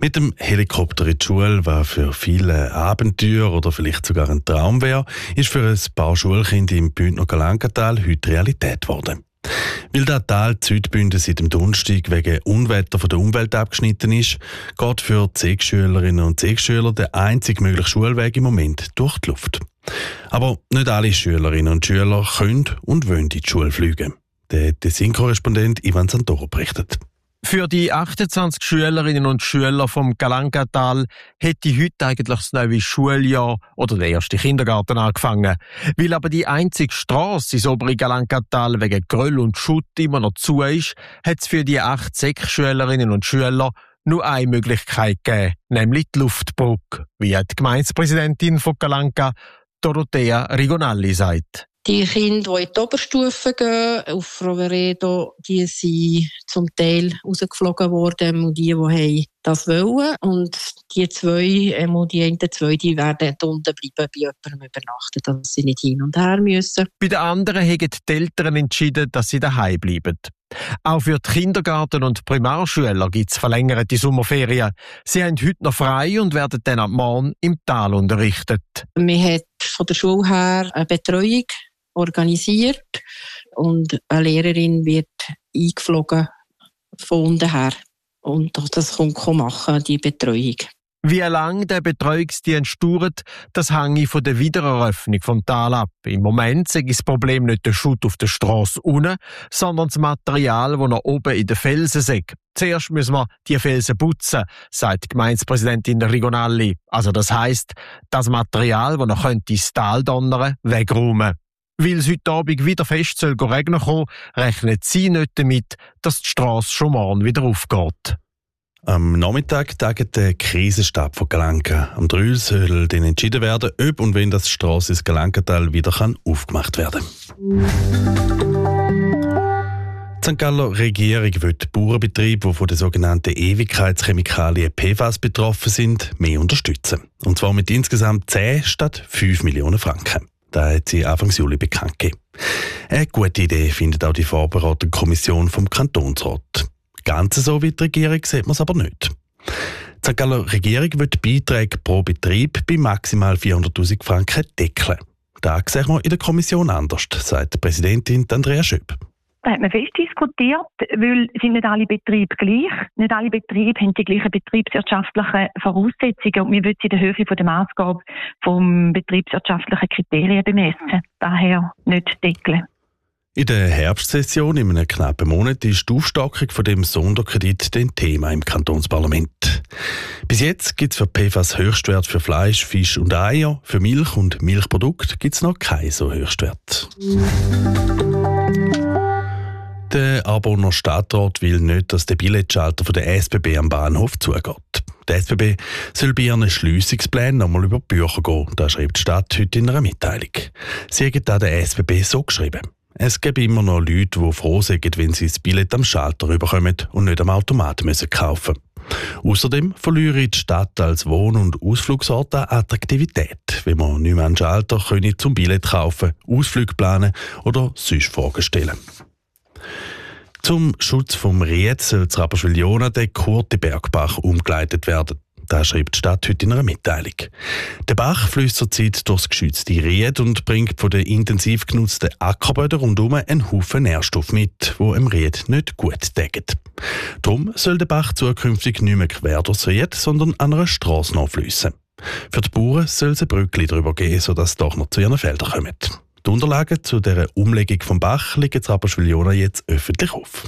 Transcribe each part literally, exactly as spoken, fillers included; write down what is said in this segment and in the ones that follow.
Mit dem Helikopter in die Schule, was für viele Abenteuer oder vielleicht sogar ein Traum wäre, ist für ein paar Schulkinder im Bündner Galangatal heute Realität geworden. Weil das Tal Südbünden seit dem Donnerstag wegen Unwetter von der Umwelt abgeschnitten ist, geht für die Seeschülerinnen und Seeschüler der einzige mögliche Schulweg im Moment durch die Luft. Aber nicht alle Schülerinnen und Schüler können und wollen in die Schule fliegen. Der Tessin-Korrespondent Ivan Santoro berichtet. Für die achtundzwanzig Schülerinnen und Schüler vom Galangatal hätte heute eigentlich das neue Schuljahr oder der erste Kindergarten angefangen. Weil aber die einzige Strasse ins obere Galangatal wegen Geröll und Schutt immer noch zu ist, hat es für die acht Sek-Schülerinnen und Schüler nur eine Möglichkeit gegeben, nämlich die Luftbrücke, wie die Gemeindepräsidentin von Galanka, Dorothea Rigonalli, sagt. Die Kinder, die in die Oberstufe gehen, auf Roveredo, die sind zum Teil rausgeflogen worden, und die, die das wollen. Und die zwei, die einen zwei, die werden unten bleiben, bei jemandem übernachten, dass sie nicht hin und her müssen. Bei den anderen haben die Eltern entschieden, dass sie daheim bleiben. Auch für die Kindergarten- und Primarschüler gibt es verlängerte Sommerferien. Sie haben heute noch frei und werden dann ab morgen im Tal unterrichtet. Man hat von der Schule her eine Betreuung organisiert und eine Lehrerin wird eingeflogen von unten her. Und das kommt machen, die Betreuung. Wie lange der Betreuungsdienst dauert, das hängt von der Wiedereröffnung vom Tal ab. Im Moment ist das Problem nicht der Schutt auf der Strasse unten, sondern das Material, das noch oben in den Felsen ist. Zuerst müssen wir die Felsen putzen, sagt die Gemeindepräsidentin Rigonalli. Also das heisst, das Material, das noch ins Tal donnern, wegräumen. Weil es heute Abend wieder fest soll regnen kommen, rechnet sie nicht damit, dass die Strasse schon morgen wieder aufgeht. Am Nachmittag tagt der Krisenstab von Galanka. Am drei soll dann entschieden werden, ob und wenn das Strasse ins Galankatal wieder kann aufgemacht werden kann. Die Sankt Galler Regierung will die Bauernbetriebe, die von der sogenannten Ewigkeitschemikalien P F A S betroffen sind, mehr unterstützen. Und zwar mit insgesamt zehn statt fünf Millionen Franken. Das hat sie Anfang Juli bekannt gegeben. Eine gute Idee findet auch die vorberatende Kommission vom Kantonsrat. Ganz so wie die Regierung sieht man es aber nicht. Die Sankt Galler Regierung will die Beiträge pro Betrieb bei maximal vierhunderttausend Franken deckeln. Das sehen wir in der Kommission anders, sagt die Präsidentin Andrea Schöp. Da hat man fest diskutiert, weil sind nicht alle Betriebe gleich. Nicht alle Betriebe haben die gleichen betriebswirtschaftlichen Voraussetzungen und wir wollen in der Höhe von der Maßgabe vom betriebswirtschaftlichen Kriterien bemessen. Daher nicht deckeln. In der Herbstsession, in einem knappen Monat, ist die Aufstockung von dem Sonderkredit ein Thema im Kantonsparlament. Bis jetzt gibt es für P F A S Höchstwert für Fleisch, Fisch und Eier. Für Milch und Milchprodukte gibt es noch keinen so Höchstwert. Der Arboner Stadtrat will nicht, dass der Billetschalter von der S B B am Bahnhof zugeht. Der S B B soll bei ihren Schliessungsplänen nochmal über die Bücher gehen, das schreibt die Stadt heute in einer Mitteilung. Sie hat da der S B B so geschrieben: Es gibt immer noch Leute, die froh sind, wenn sie das Billett am Schalter rüberkommen und nicht am Automaten müssen kaufen. Außerdem verliere die Stadt als Wohn- und Ausflugsort an Attraktivität, wenn man nicht mehr am Schalter können zum Billett kaufen, Ausflüge planen oder sonst Fragen stellen. Zum Schutz vom Ried soll das Rapperswil-Jona der Kurtibergbach umgeleitet werden. Das schreibt die Stadt heute in einer Mitteilung. Der Bach fließt zurzeit durchs geschützte Ried und bringt von den intensiv genutzten Ackerböden rundum einen Haufen Nährstoff mit, die im Ried nicht gut tägen. Darum soll der Bach zukünftig nicht mehr quer durchs Ried, sondern an einer Strasse nachfliessen. Für die Bauern soll es ein Brückli drüber geben, sodass sie doch noch zu ihren Feldern kommen. Die Unterlagen zu dieser Umlegung vom Bach liegen in Rapperswil-Jona jetzt öffentlich auf.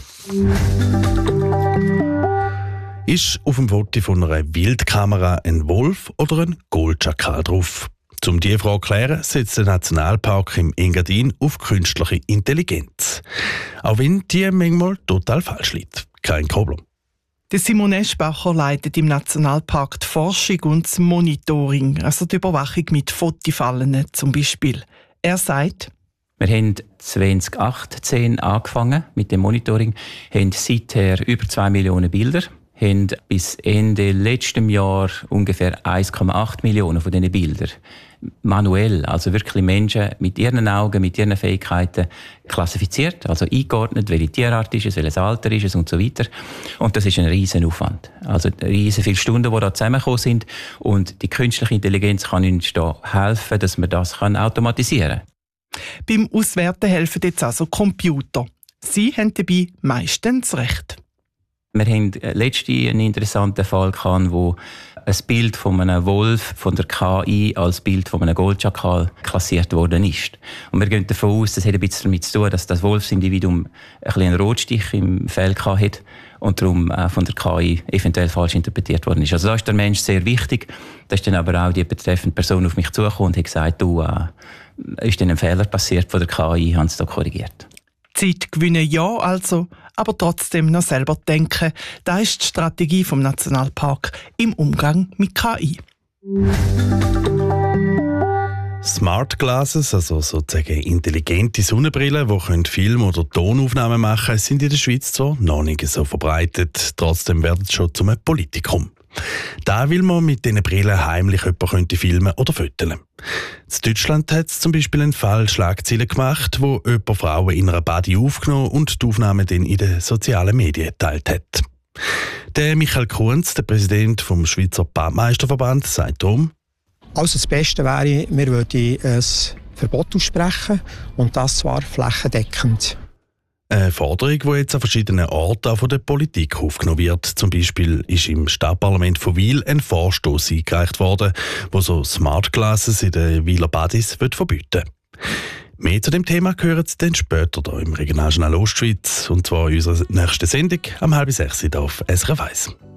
Ist auf dem Foto von einer Wildkamera ein Wolf oder ein Goldschakal drauf? Um diese Frage zu klären, setzt der Nationalpark im Engadin auf künstliche Intelligenz. Auch wenn die manchmal total falsch liegt. Kein Problem. Der Simon Eschbacher leitet im Nationalpark die Forschung und das Monitoring, also die Überwachung mit Fotifallen zum Beispiel. Er sagt: Wir haben zwanzig achtzehn angefangen mit dem Monitoring, haben seither über zwei Millionen Bilder haben bis Ende letzten Jahr ungefähr eins Komma acht Millionen von diesen Bildern manuell, also wirklich Menschen mit ihren Augen, mit ihren Fähigkeiten klassifiziert, also eingeordnet, welche Tierart ist es, welches Alter ist es und so weiter. Und das ist ein riesen Aufwand. Also riesen viele Stunden, die da zusammengekommen sind. Und die künstliche Intelligenz kann uns da helfen, dass man das automatisieren kann. Beim Auswerten helfen jetzt also Computer. Sie haben dabei meistens recht. Wir hatten letztens einen interessanten Fall, wo ein Bild von einem Wolf von der K I als Bild von einem Goldschakal klassiert worden ist. Und wir gehen davon aus, das hat ein bisschen damit zu tun, dass das Wolfsindividuum ein einen Rotstich im Fell hatte und darum von der K I eventuell falsch interpretiert worden ist. Also da ist der Mensch sehr wichtig. Da ist dann aber auch die betreffende Person auf mich zugekommen und hat gesagt, du, äh, ist dann ein Fehler passiert von der K I, haben sie da korrigiert. Zeit gewinnen ja also, aber trotzdem noch selber denken. Das ist die Strategie vom Nationalpark im Umgang mit K I. Smart Glasses, also sozusagen intelligente Sonnenbrillen, die Film- oder Tonaufnahmen machen können, sind in der Schweiz zwar noch nicht so verbreitet. Trotzdem werden sie schon zum Politikum. Da will man mit diesen Brillen heimlich jemanden filmen oder fotografieren. In Deutschland hat es zum Beispiel einen Fall Schlagzeilen gemacht, wo jemand Frauen in einer Body aufgenommen und die Aufnahmen dann in den sozialen Medien geteilt hat. Der Michael Kunz, der Präsident vom Schweizer Badmeisterverband, sagt darum: Also das Beste wäre, wir würden ein Verbot aussprechen und das zwar flächendeckend. Eine Forderung, die jetzt an verschiedenen Orten von der Politik aufgenommen wird. Zum Beispiel ist im Stadtparlament von Wil ein Vorstoß eingereicht worden, der so Smart Glasses in den Wiler Badis verbieten will. Mehr zu dem Thema hören Sie dann später hier im Regionaljournal Ostschweiz, und zwar in unserer nächsten Sendung am halb sechs auf S R F eins.